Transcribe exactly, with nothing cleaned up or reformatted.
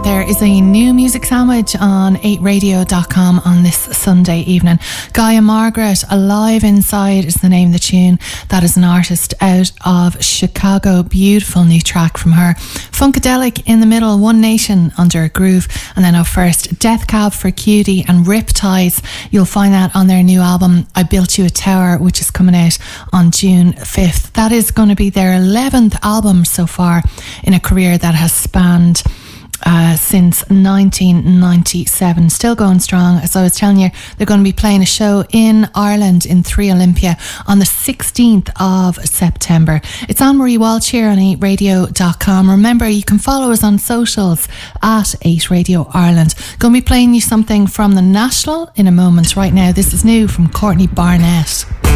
There is a new music sandwich on eight radio dot com on this Sunday evening. Gaia Margaret, Alive Inside is the name of the tune. That is an artist out of Chicago. Beautiful new track from her. Funkadelic in the middle, One Nation under a Groove. And then up first, Death Cab for Cutie and Riptides. You'll find that on their new album, I Built You a Tower, which is coming out on June fifth. That is going to be their eleventh album so far in a career that has spanned Uh, since nineteen ninety-seven. Still going strong. As I was telling you, they're going to be playing a show in Ireland in three Olympia on the sixteenth of September. It's Anne-Marie Walsh here on eight radio dot com. Remember, you can follow us on socials at eight Radio Ireland. Going to be playing you something from the National in a moment. Right now, this is new from Courtney Barnett.